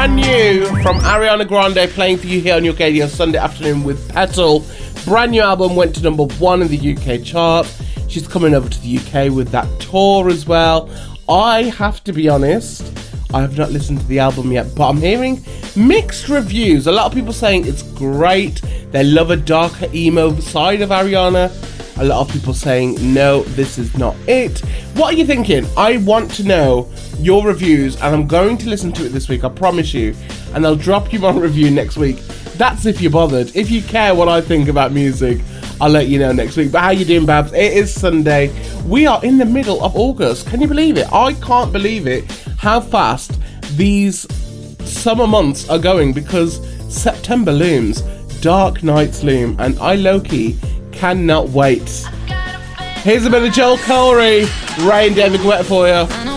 brand new from Ariana Grande playing for you here on your radio Sunday afternoon with Petal. Brand new album went to number 1 in the UK chart. She's coming over to the UK with that tour as well. I have to be honest, I have not listened to the album yet, but I'm hearing mixed reviews. A lot of people saying it's great. They love a darker emo side of Ariana. A lot of people saying, no, this is not it. What are you thinking? I want to know your reviews, and I'm going to listen to it this week, I promise you. And I'll drop you my review next week. That's if you're bothered. If you care what I think about music, I'll let you know next week. But how you doing, Babs? It is Sunday. We are in the middle of August. Can you believe it? I can't believe it, how fast these summer months are going, because September looms. Dark nights loom, and I low-key cannot wait. Here's a bit of Joel Corey, Ray and David Guetta for you.